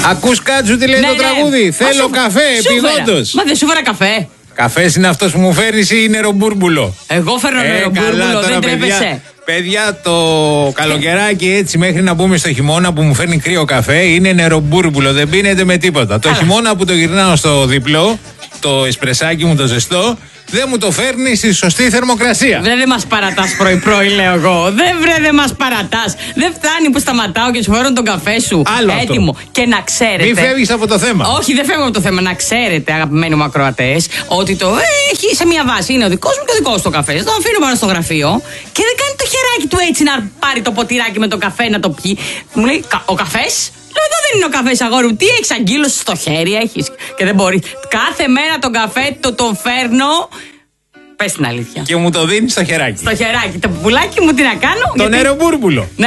Ακούς Κάτσου τι λέει το τραγούδι? Θέλω καφέ, επιγόντως. Μα δεν σου φέρα καφέ. Καφές είναι αυτός που μου φέρνεις ή νερομπούρμπουλο? Εγώ φέρνω νερομπούρμπουλο, δεν τρέπεσαι. Παιδιά, το καλοκαιράκι έτσι μέχρι να μπούμε στο χειμώνα που μου φέρνει κρύο καφέ είναι νερομπούρμπουλο, δεν πίνεται με τίποτα. Το χειμώνα που το γυρνάω στο διπλό, το εσπρεσάκι μου το ζεστό, δεν μου το φέρνει στη σωστή θερμοκρασία. Δεν μας παρατάς πρωί-πρωί, λέω εγώ. Δεν μας παρατάς. Δεν φτάνει που σταματάω και σου φέρνω τον καφέ σου άλλο έτοιμο. Αυτό. Και να ξέρετε. Μην φεύγεις από το θέμα. Όχι, δεν φεύγω από το θέμα. Να ξέρετε, αγαπημένοι μου ακροατές, ότι το έχει σε μία βάση. Είναι ο δικός μου και ο δικός του καφέ. Τον αφήνω πάνω στο γραφείο και δεν κάνει το χεράκι του έτσι να πάρει το ποτηράκι με το καφέ να το πιει. Μου λέει, ο καφές? Λέω, εδώ δεν είναι ο καφές, αγόρι μου. Τι έχεις, αγκύλωση στο χέρι έχεις? Και δεν μπορείς. Κάθε μέρα τον καφέ τον φέρνω. Πες την αλήθεια. Και μου το δίνει στο χεράκι. Στο χεράκι. Το πουλάκι μου τι να κάνω? Το νερομπούρμπουλο. Ναι.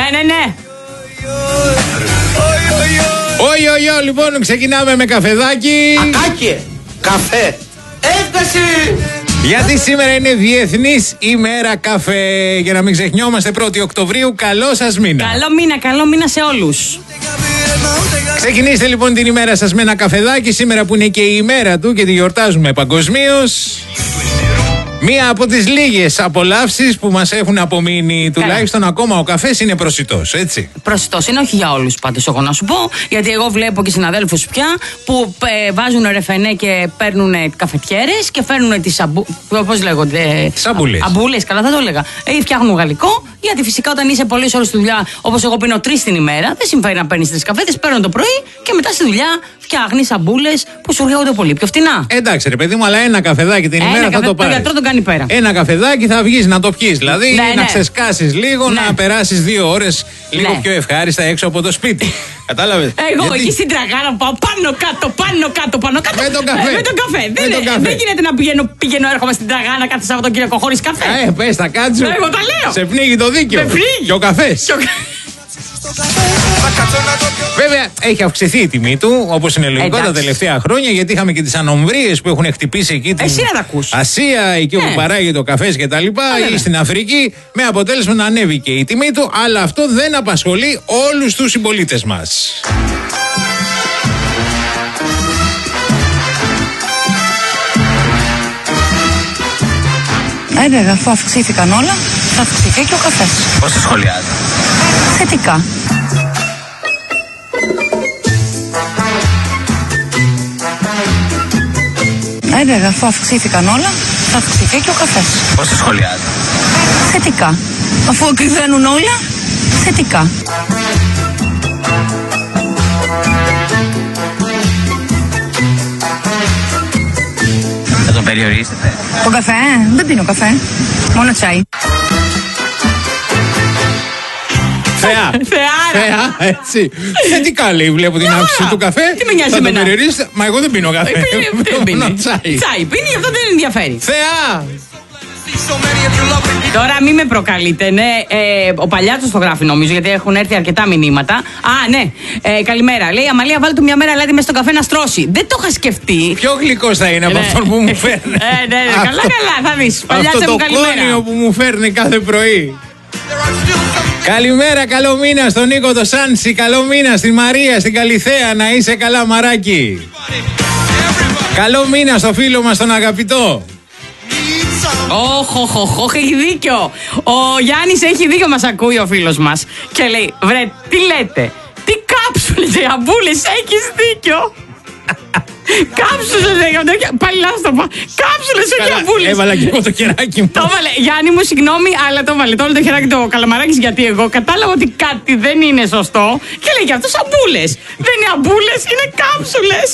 Oi, λοιπόν, ξεκινάμε με καφεδάκι. Ακάκε, καφέ, ένταση. Γιατί σήμερα είναι Διεθνής ημέρα καφέ. Για να μην ξεχνιόμαστε, 1η Οκτωβρίου. Καλό σας μήνα. Καλό μήνα σε όλους. Ξεκινήστε λοιπόν την ημέρα σας με ένα καφεδάκι. Σήμερα που είναι και η ημέρα του και τη γιορτάζουμε παγκοσμίως. Μία από τις λίγες απολαύσεις που μας έχουν απομείνει, τουλάχιστον ακόμα ο καφές είναι προσιτός, έτσι. Προσιτός είναι, όχι για όλους πάντως, εγώ να σου πω. Γιατί εγώ βλέπω και συναδέλφους πια που βάζουν ρεφενέ και παίρνουν καφετιέρες και φέρνουν τις πώς λέγονται. Σαμπούλες. Αμπούλες, καλά θα το έλεγα. Ή φτιάχνουν γαλλικό, γιατί φυσικά όταν είσαι πολλές ώρες στη δουλειά, όπως εγώ πίνω 3 την ημέρα, δεν συμφέρει να παίρνεις 3 καφέτες, παίρνω το πρωί και μετά στη δουλειά φτιάχνεις αμπούλες που σου έρχονται πολύ πιο φτηνά. Εντάξει, ρε παιδί μου, αλλά ένα καφεδάκι την ημέρα θα το πάρεις. Το γιατρό τον κάνει πέρα. Ένα καφεδάκι θα βγεις να το πιείς. Δηλαδή να ξεσκάσεις λίγο, να περάσεις 2 ώρες λίγο πιο ευχάριστα έξω από το σπίτι. Κατάλαβες? Εγώ εκεί στην τραγάνα πάω πάνω κάτω. Με τον καφέ. Δεν γίνεται να πηγαίνω έρχομαι στην τραγάνα κάθε Σαββατοκύριακο χωρίς καφέ. Πες τα Κάτσου. Εγώ τα λέω. Σε πνίγει το δίκαιο. Και ο καφές. Βέβαια, έχει αυξηθεί η τιμή του, όπως είναι λογικό τα τελευταία χρόνια, γιατί είχαμε και τις ανομβρίες που έχουν χτυπήσει εκεί την Ασία, εκεί όπου παράγεται ο καφές και τα λοιπά, ή στην Αφρική, με αποτέλεσμα να ανέβηκε η τιμή του, αλλά αυτό δεν απασχολεί όλους τους συμπολίτες μας. Βέβαια, αφού αυξήθηκαν όλα, θα αυξηθεί και ο καφές. Πώς το σχολιάζετε? Θετικά. Βέβαια, αφού αυξήθηκαν όλα, θα αυξηθεί και ο καφές. Πώς το σχολιάζετε? Θετικά. Αφού ακριβένουν όλα, θετικά. Θα τον περιορίσετε? Το καφέ, δεν πίνω καφέ. Μόνο τσάι. Θεάρα, έτσι. Θετικά λέει, βλέπω την αύξηση του καφέ. Τι με νοιάζει εμένα? Μα εγώ δεν πίνω καφέ. Μόνο τσάι πίνει, αυτό δεν ενδιαφέρει. Θεά! Τώρα μην με προκαλείτε, ναι. Ο Παλιάτσος το γράφει νομίζω, γιατί έχουν έρθει αρκετά μηνύματα. Α, ναι. Καλημέρα. Λέει, Αμαλία, βάλει του μια μέρα λάδι μέσα στο καφέ να στρώσει. Δεν το είχα σκεφτεί. Πιο γλυκός θα είναι από αυτόν που μου φέρνει. Ναι, καλά, θα δεις. Παλιάτσα μου, καλημέρα. Αυτό το κόνιο που μου φέρνει κάθε πρωί. Καλημέρα, καλό μήνα στον Νίκο το Σάντσι. Καλό μήνα στην Μαρία, στην Καλιθέα. Να είσαι καλά, μαράκι. Καλό μήνα στο φίλο μας τον αγαπητό. Έχει δίκιο. Ο Γιάννης έχει δίκιο, μας ακούει ο φίλος μας. Και λέει, βρε, τι λέτε? Τι κάψουλες για αμπούλες, έχεις δίκιο. Κάψουλες, πάλι λάθος το είπα. Κάψουλες, όχι αμπούλες. Έβαλα και εγώ το χεράκι μου. Το έβαλε, Γιάννη μου, συγγνώμη, αλλά το έβαλε. Το όλο το χεράκι το καλαμαράκης, γιατί εγώ κατάλαβα ότι κάτι δεν είναι σωστό. Και λέει και αυτός αμπούλες. Δεν είναι αμπούλες, είναι κάψουλες.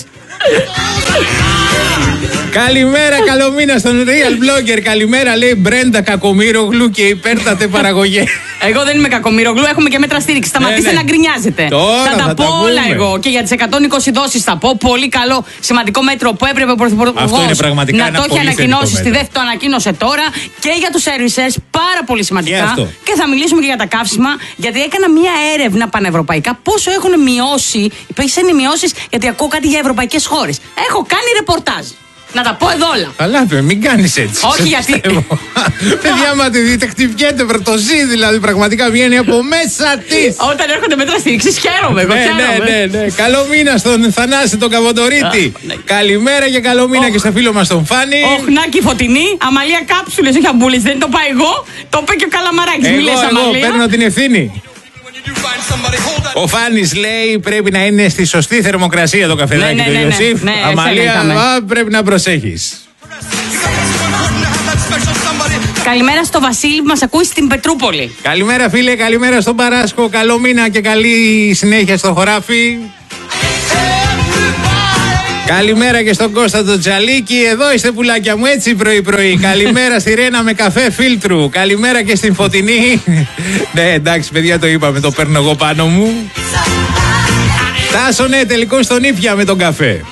Καλημέρα, καλό μήνα στον Real Blogger. Καλημέρα, λέει Μπρέντα Κακομοίρογλου και υπέρτατε παραγωγέ. Εγώ δεν είμαι Κακομοίρογλου, έχουμε και μέτρα στήριξη. Σταματήστε να γκρινιάζετε. Θα τα πω όλα εγώ. Και για τις 120 δόσεις θα πω. Πολύ καλό σημαντικό μέτρο που έπρεπε ο Πρωθυπουργός να το έχει ανακοινώσει. Στη ΔΕΦ το ανακοίνωσε τώρα. Και για τους services, πάρα πολύ σημαντικά. Και θα μιλήσουμε και για τα καύσιμα. Γιατί έκανα μία έρευνα πανευρωπαϊκά πόσο έχουν μειώσει. Υπήρξαν οι μειώσεις, γιατί ακούω κάτι για ευρωπαϊκές χώρες. Έχω κάνει ρεπορτάζ. Να τα πω εδώ όλα. Αλλά μην κάνεις έτσι. Όχι, γιατί. Παιδιά, μα τη δείτε, χτυπιέται βρετοζή, δηλαδή πραγματικά βγαίνει από μέσα της. Όταν έρχονται μέτρα στήριξης, χαίρομαι. Ναι. Καλό μήνα στον Θανάση τον Καβοντορίτη. Καλημέρα και καλό μήνα και στο φίλο μας τον Φάνη. Νάκη Φωτεινή, Αμαλία κάψουλες, όχι αμπούλες. Δεν το πάω εγώ, το είπε και ο Καλαμαράκης. Εγώ παίρνω την ευθύνη. Ο Φάνης λέει πρέπει να είναι στη σωστή θερμοκρασία το καφεδάκι του Ιωσήφ. Αμαλία, πρέπει να προσέχεις. Καλημέρα στο Βασίλη που μας ακούει στην Πετρούπολη. Καλημέρα φίλε, καλημέρα στον Παράσκο. Καλό μήνα και καλή συνέχεια στο χωράφι. Καλημέρα και στον Κώστα τον Τζαλίκη. Εδώ είστε πουλάκια μου, έτσι πρωί-πρωί. Καλημέρα στη Ρένα με καφέ φίλτρου. Καλημέρα και στην Φωτεινή. Ναι, εντάξει, παιδιά, το είπαμε, το παίρνω εγώ πάνω μου. Τάσο, ναι, τελικώς στον Ήπια με τον καφέ.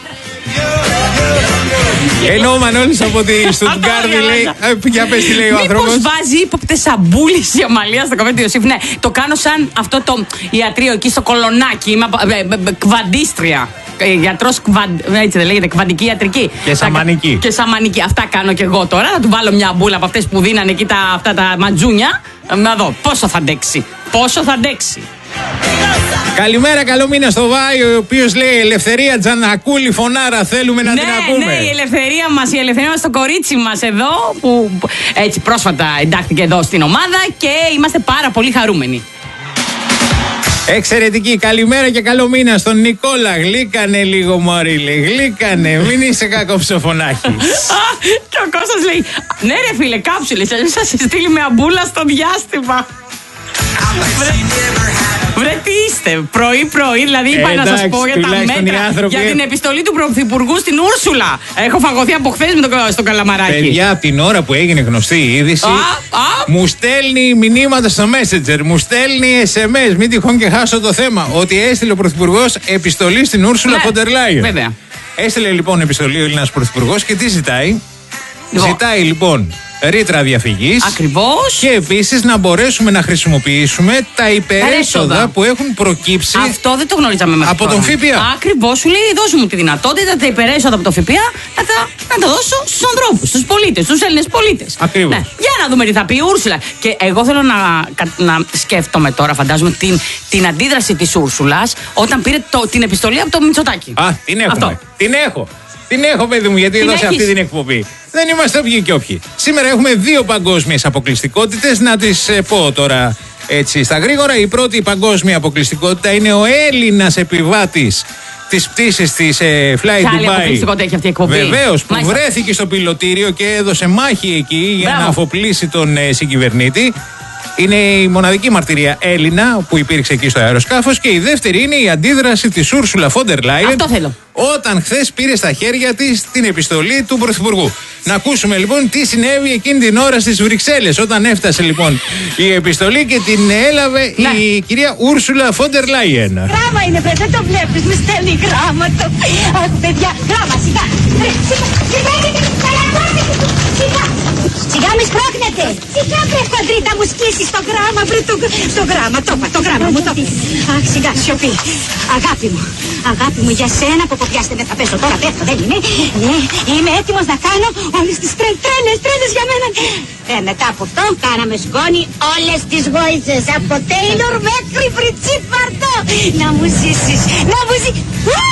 Ενώ ο Μανώλης από τη Στουτγκάρδη λέει. Για πες τι λέει ο άνθρωπος. Μήπως βάζει ύποπτες αμπούλες η Αμαλία στο καφέ του Ιωσήφ. Ναι, το κάνω σαν αυτό το ιατρείο εκεί στο Κολονάκι. Είμαι κβαντίστρια. Γιατρός έτσι δεν λέγεται, κβαντική ιατρική. Και σαμανική. Και σαμανική. Αυτά κάνω και εγώ τώρα. Να του βάλω μια αμπούλα από αυτές που δίνανε εκεί αυτά τα ματζούνια. Να δω πόσο θα αντέξει. Πόσο θα αντέξει. Καλημέρα, καλό μήνα στο Βάη, ο οποίος λέει Ελευθερία Τζανακούλη, φωνάρα, θέλουμε να την ακούμε. Ναι, η ελευθερία μας, το κορίτσι μας εδώ, που έτσι πρόσφατα εντάχθηκε εδώ στην ομάδα και είμαστε πάρα πολύ χαρούμενοι. Εξαιρετική, καλημέρα και καλό μήνα στον Νικόλα. Γλύκανε λίγο μωρή, γλύκανε, μην είσαι κακοψοφωνάκι. Και ο Κώστας λέει, ναι ρε φίλε, κάψουλες, σας στείλει με αμπούλα στο διάστημα. Βρε τι είστε, πρωί, δηλαδή είπα να σας πω για τα μέτρα, για την επιστολή του Πρωθυπουργού στην Ούρσουλα. Έχω φαγωθεί από χθες με στο Καλαμαράκι. Παιδιά, από την ώρα που έγινε γνωστή η είδηση, μου στέλνει μηνύματα στο Messenger, μου στέλνει SMS, μην τυχόν και χάσω το θέμα, ότι έστειλε ο Πρωθυπουργός επιστολή στην Ούρσουλα Φοντερ Λάιεν. Βέβαια. Έστειλε λοιπόν επιστολή ο Έλληνας Πρωθυπουργός και τι ζητάει. Ζητάει λοιπόν ρήτρα διαφυγής. Ακριβώς. Και επίσης να μπορέσουμε να χρησιμοποιήσουμε τα υπερέσοδα που έχουν προκύψει. Αυτό δεν το γνωρίζαμε μέχρι από τον ΦΠΑ. Ακριβώς, σου λέει δώσ' μου τη δυνατότητα τα υπερέσοδα από το ΦΠΑ να τα δώσω στους ανθρώπους, στους πολίτες, στους Έλληνες πολίτες. Ακριβώς. Ναι. Για να δούμε τι θα πει η Ούρσουλα. Και εγώ θέλω να σκέφτομαι τώρα, φαντάζομαι, την αντίδραση της Ούρσουλας όταν πήρε την επιστολή από το Μητσοτάκη. Την έχουμε. Την έχω, παιδί μου, γιατί εδώ σε αυτή την εκπομπή δεν είμαστε όποιοι και όποιοι. Σήμερα έχουμε 2 παγκόσμιες αποκλειστικότητες. Να τις πω τώρα έτσι στα γρήγορα. Η πρώτη παγκόσμια αποκλειστικότητα είναι ο Έλληνας επιβάτης της πτήσης της Fly Dubai. Άλλη αποκλειστικότητα έχει αυτή η εκπομπή. Βεβαίως, που βρέθηκε στο πιλωτήριο και έδωσε μάχη εκεί για να αφοπλίσει τον συγκυβερνήτη. Είναι η μοναδική μαρτυρία Έλληνα που υπήρξε εκεί στο αεροσκάφος. Και η δεύτερη είναι η αντίδραση της Ούρσουλα Φόντερ Λάιεν. Αυτό θέλω. Όταν χθες πήρε στα χέρια της την επιστολή του Πρωθυπουργού. Να ακούσουμε λοιπόν τι συνέβη εκείνη την ώρα στις Βρυξέλλες. Όταν έφτασε λοιπόν η επιστολή και την έλαβε η κυρία Ούρσουλα Φόντερ Λάιεν. Γράμμα είναι, παιδί, δεν το βλέπεις, μου στέλνει γράμματα. Αχ, παιδιά, γράμμα, σιγά. Σιγά μη σπρώχνετε. Σιγά βρε χοντρίτα μου σκίσεις το γράμμα, βρε το γράμμα, το γράμμα μου το. Αχ, σιγά, σιωπή. Αγάπη μου, για σένα που κοπιάστε με θα πέσω τώρα, πέφτω, δεν είναι. Ναι, είμαι έτοιμος να κάνω όλες τις τρέλες για μένα. Μετά από αυτό κάναμε σκόνη όλες τις γόητσες, από Τέιλορ μέχρι Πριτσίπαρτο. Να μου ζήσεις, να μου ζήσεις.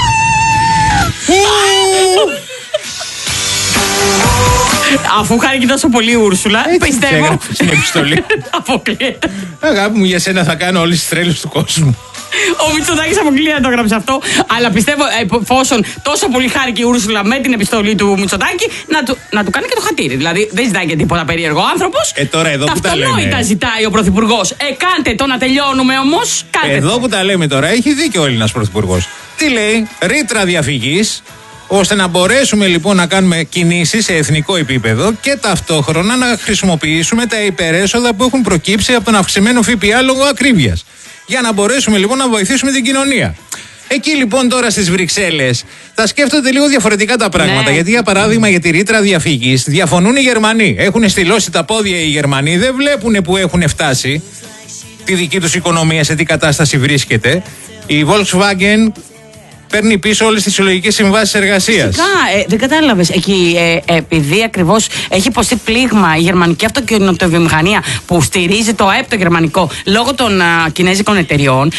Αφού χάρηκε τόσο πολύ η Ούρσουλα, πιστεύω. Στην επιστολή. Αποκλείεται. Αγάπη μου, για σένα θα κάνω όλες τις τρέλες του κόσμου. Ο Μητσοτάκης αποκλείεται να το έγραψε αυτό. Αλλά πιστεύω, εφόσον τόσο πολύ χάρηκε η Ούρσουλα με την επιστολή του Μητσοτάκη, να του κάνει και το χατήρι. Δηλαδή δεν ζητάει και τίποτα περίεργο άνθρωπος. Τώρα εδώ που τα λέμε. Ταυτονόητα ζητάει ο Πρωθυπουργός. Κάντε το να τελειώνουμε όμως. Εδώ που τα λέμε τώρα, έχει δίκιο ο Έλληνας Πρωθυπουργός. Τι λέει, ρήτρα διαφυγής. Ώστε να μπορέσουμε λοιπόν να κάνουμε κινήσεις σε εθνικό επίπεδο και ταυτόχρονα να χρησιμοποιήσουμε τα υπερέσοδα που έχουν προκύψει από τον αυξημένο ΦΠΑ λόγω ακρίβειας. Για να μπορέσουμε λοιπόν να βοηθήσουμε την κοινωνία. Εκεί λοιπόν τώρα στις Βρυξέλλες τα σκέφτονται λίγο διαφορετικά τα πράγματα. Ναι. Γιατί για παράδειγμα για τη ρήτρα διαφυγής διαφωνούν οι Γερμανοί. Έχουν στυλώσει τα πόδια οι Γερμανοί, δεν βλέπουν που έχουν φτάσει, τη δική τους οικονομία σε τι κατάσταση βρίσκεται. Η Volkswagen παίρνει πίσω όλες τις συλλογικές συμβάσεις εργασίας. Δεν κατάλαβες. Εκεί, επειδή ακριβώς έχει υποστεί πλήγμα η γερμανική αυτοκινητοβιομηχανία που στηρίζει το ΑΕΠ το γερμανικό λόγω των κινέζικων εταιριών,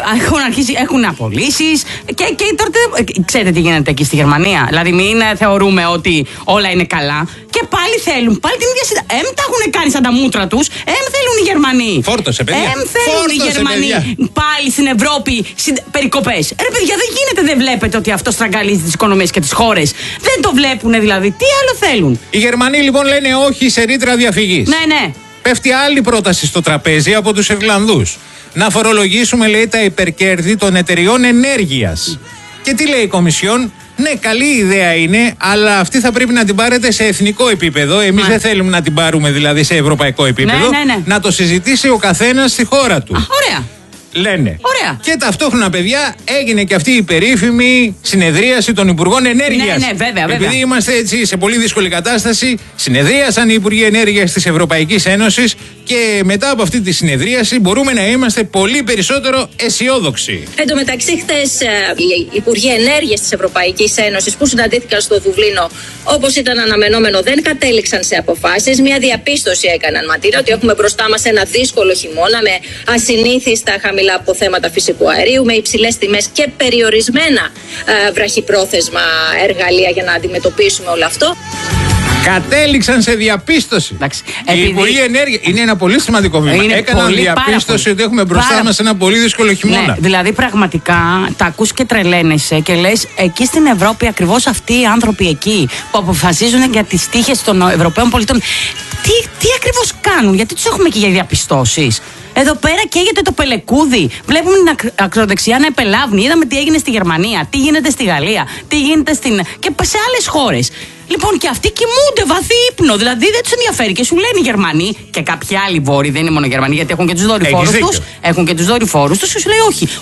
έχουν απολύσεις και τώρα ξέρετε τι γίνεται εκεί στη Γερμανία. Δηλαδή, μην θεωρούμε ότι όλα είναι καλά. Και πάλι θέλουν, πάλι την ίδια συνταγή. Τα έχουν κάνει σαν τα μούτρα τους. Θέλουν οι Γερμανοί. Φόρτωσε, παιδιά. Θέλουν οι Γερμανοί πάλι στην Ευρώπη περικοπές. Ρε παιδιά, δεν γίνεται, δεν βλέπετε ότι αυτό στραγγαλίζει τις οικονομίες και τις χώρες. Δεν το βλέπουν δηλαδή. Τι άλλο θέλουν. Οι Γερμανοί λοιπόν λένε όχι σε ρήτρα διαφυγής. Ναι. Πέφτει άλλη πρόταση στο τραπέζι από τους Ιρλανδούς. Να φορολογήσουμε, λέει, τα υπερκέρδη των εταιριών ενέργειας. Και τι λέει η Κομισιόν? Ναι, καλή ιδέα είναι, αλλά αυτή θα πρέπει να την πάρετε σε εθνικό επίπεδο. Εμείς δεν θέλουμε να την πάρουμε δηλαδή σε ευρωπαϊκό επίπεδο. Ναι. Να το συζητήσει ο καθένας στη χώρα του. Ωραία. Λένε. Ωραία. Και ταυτόχρονα, παιδιά, έγινε και αυτή η περίφημη συνεδρίαση των Υπουργών Ενέργειας. Ναι, βέβαια. Επειδή είμαστε έτσι σε πολύ δύσκολη κατάσταση, συνεδρίασαν οι Υπουργοί Ενέργειας της Ευρωπαϊκής Ένωσης και μετά από αυτή τη συνεδρίαση μπορούμε να είμαστε πολύ περισσότερο αισιόδοξοι. Εν τω μεταξύ, χθες οι Υπουργοί Ενέργειας της Ευρωπαϊκής Ένωσης που συναντήθηκαν στο Δουβλίνο, όπως ήταν αναμενόμενο, δεν κατέληξαν σε αποφάσεις. Μια διαπίστωση έκαναν, Ματίνα, ότι έχουμε μπροστά μας ένα δύσκολο χειμώνα με ασυνήθιστα χαμηλά αποθέματα φυσικού αερίου, με υψηλές τιμές και περιορισμένα βραχυπρόθεσμα εργαλεία για να αντιμετωπίσουμε όλο αυτό. Κατέληξαν σε διαπίστωση. Εντάξει, οι Υπουργοί Ενέργεια είναι ένα πολύ σημαντικό βήμα. Έκαναν διαπίστωση ότι έχουμε μπροστά μας ένα πολύ δύσκολο χειμώνα. Ναι, δηλαδή πραγματικά τα ακούς και τρελαίνεσαι και λες, εκεί στην Ευρώπη ακριβώς αυτοί οι άνθρωποι εκεί που αποφασίζουν για τις τύχες των Ευρωπαίων πολιτών, τι ακριβώς κάνουν, γιατί τους έχουμε και για διαπιστώσεις. Εδώ πέρα καίγεται το πελεκούδι. Βλέπουμε την ακροδεξιά να επελάβνει. Είδαμε τι έγινε στη Γερμανία, τι γίνεται στη Γαλλία, τι γίνεται και σε άλλες χώρες. Λοιπόν, και αυτοί κοιμούνται βαθύ ύπνο. Δηλαδή δεν τους ενδιαφέρει. Και σου λένε οι Γερμανοί και κάποιοι άλλοι βόρειοι, δεν είναι μόνο οι Γερμανοί, γιατί έχουν και τους δορυφόρους τους. Έχουν και τους δορυφόρους τους και σου λέει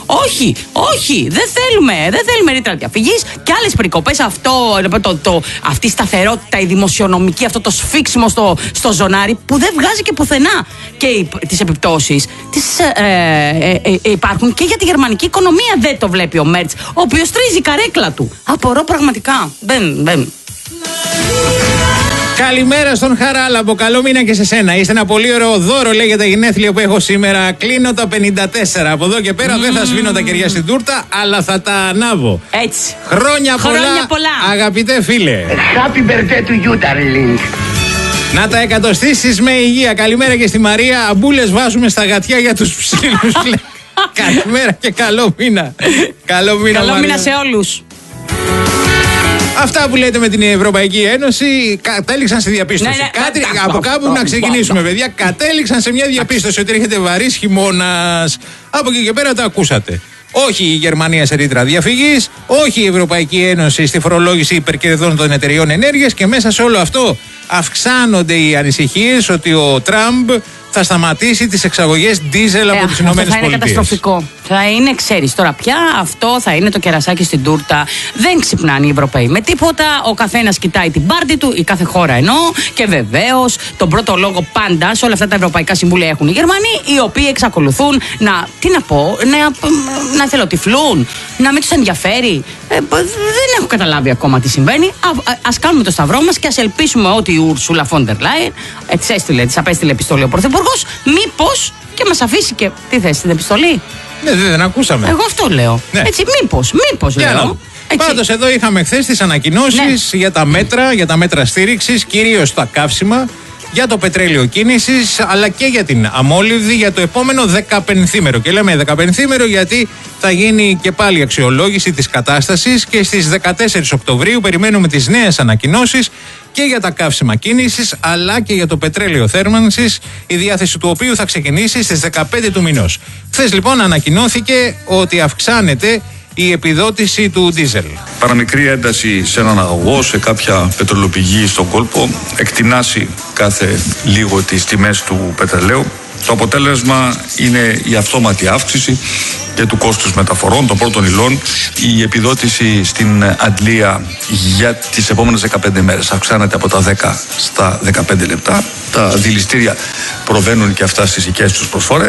όχι. Δεν θέλουμε ρήτρα διαφυγής και άλλες περικοπές. Αυτή η σταθερότητα, η δημοσιονομική, αυτό το σφίξιμο στο ζωνάρι που δεν βγάζει και πουθενά. Και τις επιπτώσεις υπάρχουν και για τη γερμανική οικονομία. Δεν το βλέπει ο Μέρτς, ο οποίος τρίζει η καρέκλα του. Απορώ πραγματικά. Καλημέρα στον Χαράλαμπο. Καλό μήνα και σε σένα. Είστε ένα πολύ ωραίο δώρο, λέει, για τα γενέθλια που έχω σήμερα. Κλείνω τα 54. Από εδώ και πέρα δεν θα σβήνω τα κεριά στην τούρτα, αλλά θα τα ανάβω. Έτσι. Χρόνια πολλά, αγαπητέ φίλε. Happy birthday to you, darling. Να τα εκατοστήσεις με υγεία. Καλημέρα και στη Μαρία. Αμπούλες βάζουμε στα γατιά για τους ψήλους. Καλημέρα και καλό μήνα. Καλό μήνα σε όλους. Αυτά που λέτε με την Ευρωπαϊκή Ένωση κατέληξαν σε διαπίστωση. Από κάπου να ξεκινήσουμε, παιδιά. Κατέληξαν σε μια διαπίστωση ότι έρχεται βαρύς χειμώνας. Από εκεί και πέρα τα ακούσατε. Όχι η Γερμανία σε ρήτρα διαφυγής, όχι η Ευρωπαϊκή Ένωση στη φορολόγηση υπερκερδών των εταιριών ενέργειας και μέσα σε όλο αυτό αυξάνονται οι ανησυχίες ότι ο Τραμπ θα σταματήσει τις εξαγωγές ντίζελ από τις Ηνωμένες Πολιτείες. Θα είναι καταστροφικό. Θα είναι, ξέρεις, τώρα πια αυτό θα είναι το κερασάκι στην τούρτα. Δεν ξυπνάνε οι Ευρωπαίοι με τίποτα. Ο καθένας κοιτάει την πάρτη του, η κάθε χώρα εννοώ. Και βεβαίως τον πρώτο λόγο πάντα σε όλα αυτά τα ευρωπαϊκά συμβούλια έχουν οι Γερμανοί, οι οποίοι εξακολουθούν να εθελοτυφλούν, να μην τους ενδιαφέρει. Δεν έχω καταλάβει ακόμα τι συμβαίνει. Ας κάνουμε το σταυρό μας και ας ελπίσουμε ότι η Ούρσουλα φον ντερ Λάιεν της απέστειλε επιστολή ο Πρωθυπουργός, μήπως και μας αφήσει και. Τι θες, την επιστολή? Ναι, δεν ακούσαμε. Εγώ αυτό λέω. Ναι. Έτσι, μήπως λέω. Πάντως εδώ είχαμε χθες τις ανακοινώσεις για τα μέτρα στήριξης, κυρίως τα καύσιμα, για το πετρέλαιο κίνησης, αλλά και για την αμόλυβδη για το επόμενο 15ήμερο. Και λέμε 15ήμερο γιατί θα γίνει και πάλι αξιολόγηση της κατάστασης και στις 14 Οκτωβρίου περιμένουμε τις νέες ανακοινώσεις και για τα καύσιμα κίνησης, αλλά και για το πετρέλαιο θέρμανσης, η διάθεση του οποίου θα ξεκινήσει στις 15 του μηνός. Χθες λοιπόν ανακοινώθηκε ότι αυξάνεται η επιδότηση του ντίζελ. Παραμικρή ένταση σε έναν αγωγό, σε κάποια πετρελοπηγή στον κόλπο, εκτινάσει κάθε λίγο τις τιμές του πετρελαίου. Το αποτέλεσμα είναι η αυτόματη αύξηση και του κόστους μεταφορών των πρώτων υλών. Η επιδότηση στην αντλία για τις επόμενες 15 μέρες αυξάνεται από τα 10 στα 15 λεπτά. Τα δηληστήρια προβαίνουν και αυτά στις δικές τους προσφορές.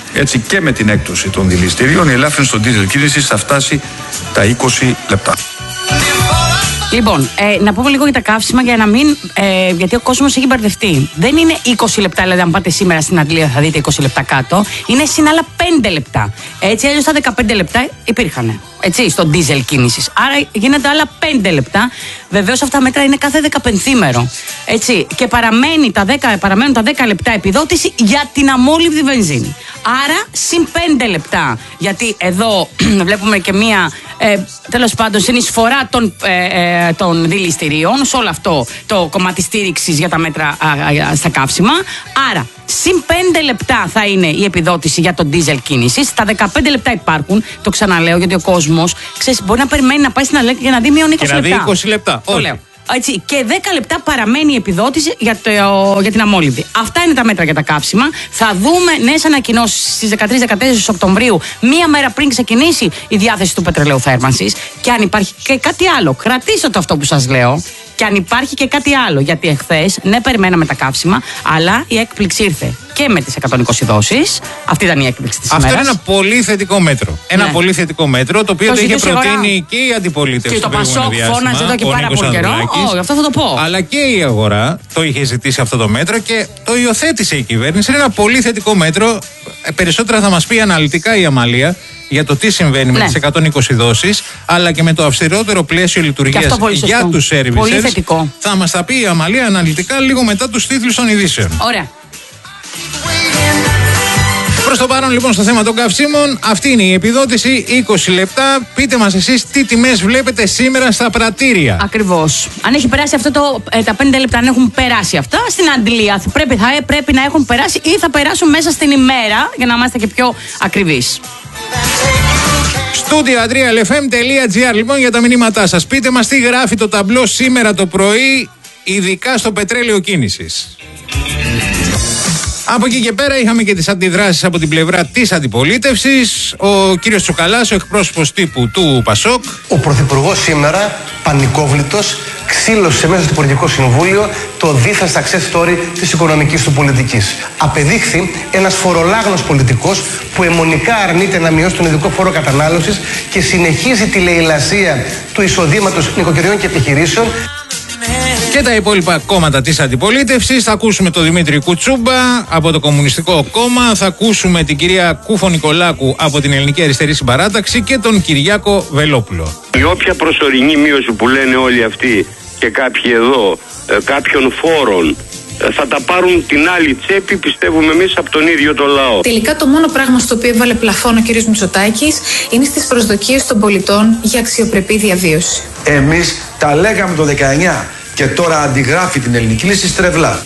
Έτσι και με την έκπτωση των δηληστηρίων η ελάφρυνση των δίζελ κίνησης θα φτάσει τα 20 λεπτά. Λοιπόν, να πούμε λίγο για τα καύσιμα για να μην. Γιατί ο κόσμος έχει μπερδευτεί. Δεν είναι 20 λεπτά, δηλαδή, αν πάτε σήμερα στην Αντλία θα δείτε 20 λεπτά κάτω. Είναι συν άλλα 5 λεπτά. Έτσι, αλλιώς τα 15 λεπτά υπήρχαν. Έτσι, στο ντίζελ κίνησης. Άρα γίνονται άλλα 5 λεπτά. Βεβαίως αυτά τα μέτρα είναι κάθε 15μέρο. Έτσι, και παραμένουν τα 10 λεπτά επιδότηση για την αμόλυβδη βενζίνη. Άρα, συν 5 λεπτά. Γιατί εδώ βλέπουμε και μία, τέλος πάντων, συνεισφορά των δηληστηρίων σε όλο αυτό το κομμάτι στήριξης για τα μέτρα στα καύσιμα. Άρα, συν 5 λεπτά θα είναι η επιδότηση για τον ντίζελ κίνησης. Τα 15 λεπτά υπάρχουν, το ξαναλέω, γιατί ο κόσμος μπορεί να περιμένει να πάει στην Αλέκη για να δει μείον 20 λεπτά. Και να δει 20 lεπτά. Το λέω. Έτσι, και 10 λεπτά παραμένει η επιδότηση για την αμόλυβδη. Αυτά είναι τα μέτρα για τα καύσιμα. Θα δούμε νέες ανακοινώσεις στις 13-14 Οκτωβρίου, μία μέρα πριν ξεκινήσει η διάθεση του πετρελαίου θέρμανσης. Και αν υπάρχει και κάτι άλλο, κρατήστε το αυτό που σας λέω. Και αν υπάρχει και κάτι άλλο, γιατί εχθές, ναι, περιμέναμε τα καύσιμα, αλλά η έκπληξη ήρθε και με τις 120 δόσεις. Αυτή ήταν η έκπληξη της ημέρας. Αυτό είναι ένα πολύ θετικό μέτρο. Ένα πολύ θετικό μέτρο, το οποίο το είχε προτείνει και η αντιπολίτευση. Και το Πασόκ φώναζε εδώ και πάρα πολύ καιρό. Αυτό θα το πω. Αλλά και η αγορά το είχε ζητήσει αυτό το μέτρο και το υιοθέτησε η κυβέρνηση. Είναι ένα πολύ θετικό μέτρο. Περισσότερα θα μας πει αναλυτικά η Αμαλία για το τι συμβαίνει με τις 120 δόσεις, αλλά και με το αυστηρότερο πλαίσιο λειτουργίας για τους services. Θα μας τα πει η Αμαλία αναλυτικά λίγο μετά τους τίτλους των ειδήσεων. Ωραία. Προς το παρόν, λοιπόν, στο θέμα των καυσίμων, αυτή είναι η επιδότηση, 20 λεπτά. Πείτε μας εσείς τι τιμές βλέπετε σήμερα στα πρατήρια. Ακριβώς. Αν έχει περάσει αυτό τα 5 λεπτά, αν έχουν περάσει αυτά, στην Αντλία πρέπει να έχουν περάσει ή θα περάσουν μέσα στην ημέρα, για να είμαστε και πιο ακριβείς. Studio adrialfm.gr, λοιπόν, για τα μηνύματά σας. Πείτε μας τι γράφει το ταμπλό σήμερα το πρωί, ειδικά στο πετρέλαιο κίνησης. Από εκεί και πέρα είχαμε και τις αντιδράσεις από την πλευρά της αντιπολίτευσης. Ο κύριος Τσουκαλάς, ο εκπρόσωπος τύπου του Πασόκ. Ο Πρωθυπουργός σήμερα, πανικόβλητος, ξύλωσε μέσα στο Υπουργικό Συμβούλιο το δίθεν success story της οικονομικής του πολιτικής. Απεδείχθη ένας φορολάγνος πολιτικός που αιμονικά αρνείται να μειώσει τον ειδικό φόρο κατανάλωσης και συνεχίζει τη λαιλασία του εισοδήματος νοικοκυριών και επιχειρήσεων. Και τα υπόλοιπα κόμματα της αντιπολίτευσης. Θα ακούσουμε τον Δημήτρη Κουτσούμπα από το Κομμουνιστικό Κόμμα. Θα ακούσουμε την κυρία Κούφο Νικολάκου από την Ελληνική Αριστερή Συμπαράταξη και τον Κυριάκο Βελόπουλο. Η όποια προσωρινή μείωση που λένε όλοι αυτοί και κάποιοι εδώ κάποιων φόρων θα τα πάρουν την άλλη τσέπη, πιστεύουμε εμείς, από τον ίδιο το λαό. Τελικά το μόνο πράγμα στο οποίο έβαλε πλαφόν ο κ. Μητσοτάκης είναι στις προσδοκίες των πολιτών για αξιοπρεπή διαβίωση. Εμείς τα λέγαμε το 19 και τώρα αντιγράφει την ελληνική λύση στρεβλά.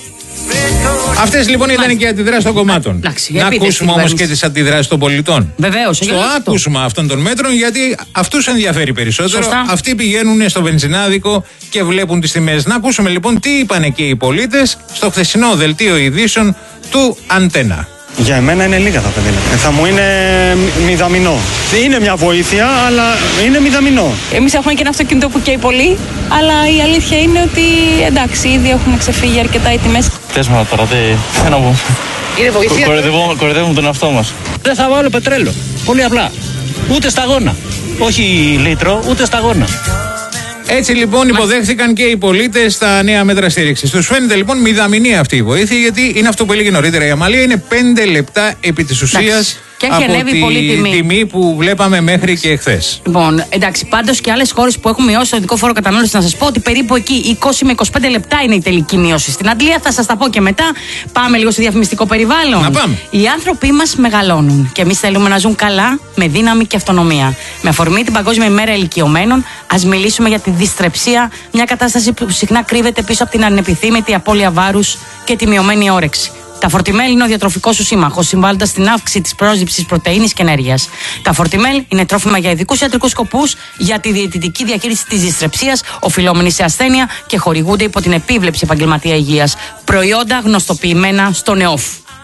Αυτές λοιπόν ήταν και οι αντιδράσεις των κομμάτων. Να ακούσουμε όμως και τις αντιδράσεις των πολιτών. Βεβαίως. Στο άκουσμα αυτών των μέτρων, γιατί αυτούς ενδιαφέρει περισσότερο. Σωστά. Αυτοί πηγαίνουν στο βενζινάδικο και βλέπουν τις τιμές. Να ακούσουμε λοιπόν τι είπανε και οι πολίτες στο χθεσινό δελτίο ειδήσεων του Αντένα. Για εμένα είναι λίγα τα 5 λεπτά. Θα μου είναι μηδαμινό. Είναι μια βοήθεια, αλλά είναι μηδαμινό. Εμείς έχουμε και ένα αυτοκίνητο που καίει πολύ, αλλά η αλήθεια είναι ότι εντάξει, ήδη έχουν ξεφύγει αρκετά οι τιμές. Πες μου τώρα, τι να πω. Είναι βοήθεια. Κοροϊδεύουμε τον εαυτό μας. Δεν θα βάλω πετρέλαιο. Πολύ απλά. Ούτε σταγόνα. Όχι λίτρο, ούτε σταγόνα. Έτσι λοιπόν υποδέχθηκαν και οι πολίτες τα νέα μέτρα στήριξης. Τους φαίνεται λοιπόν μηδαμινή αυτή η βοήθεια, γιατί είναι αυτό που έλεγε νωρίτερα η Αμαλία, είναι 5 λεπτά επί της ουσίας από τη τιμή που βλέπαμε μέχρι και εχθές. Λοιπόν, εντάξει, πάντως και άλλες χώρες που έχουν μειώσει το ειδικό φόρο κατανάλωσης, να σας πω ότι περίπου εκεί 20 με 25 λεπτά είναι η τελική μείωση. Στην Αντλία θα σας τα πω και μετά. Πάμε λίγο στο διαφημιστικό περιβάλλον. Να πάμε. Οι άνθρωποι μας μεγαλώνουν και εμείς θέλουμε να ζουν καλά, με δύναμη και αυτονομία. Με αφορμή την Παγκόσμια ημέρα ηλικιωμένων, ας μιλήσουμε για τη δυστρεψία, μια κατάσταση που συχνά κρύβεται πίσω από την ανεπιθύμητη απώλεια βάρους και τη μειωμένη όρεξη. Τα φορτιμέλ είναι ο διατροφικός σου σύμμαχος, συμβάλλοντας στην αύξηση της πρόσληψης πρωτεΐνης και ενέργειας. Τα φορτιμέλ είναι τρόφιμα για ειδικούς ιατρικούς σκοπούς, για τη διαιτητική διαχείριση της δυστρεψίας, οφειλόμενη σε ασθένεια και χορηγούνται υπό την επίβλεψη επαγγελματία υγείας. Προϊόντα γνωστοποιημένα στο ΝΕΟΦ.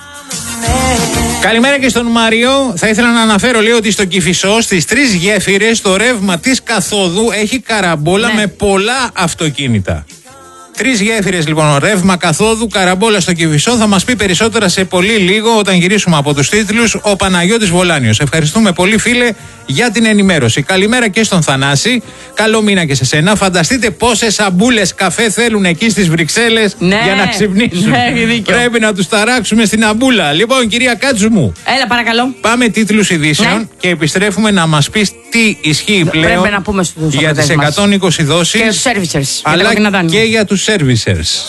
Καλημέρα και στον Μάριο. Θα ήθελα να αναφέρω, λέει, ότι στο Κηφισό στις 3 γέφυρες το ρεύμα της καθόδου έχει καραμπόλα με πολλά αυτοκίνητα. 3 γέφυρες λοιπόν, ρεύμα καθόδου, καραμπόλα στο Κηφισό. Θα μας πει περισσότερα σε πολύ λίγο όταν γυρίσουμε από τους τίτλους ο Παναγιώτης Βολάνιος. Ευχαριστούμε πολύ, φίλε, για την ενημέρωση. Καλημέρα και στον Θανάση. Καλό μήνα και σε σένα. Φανταστείτε πόσες αμπούλες καφέ θέλουν εκεί στις Βρυξέλλες για να ξυπνήσουν. Πρέπει να τους ταράξουμε στην αμπούλα. Λοιπόν, κυρία Κάτσου μου. Έλα, παρακαλώ. Πάμε τίτλους ειδήσεων και επιστρέφουμε να μας πεις τι ισχύει πλέον να πούμε στους για τις 120 δόσεις και τους servicers, αλλά και για τους servicers.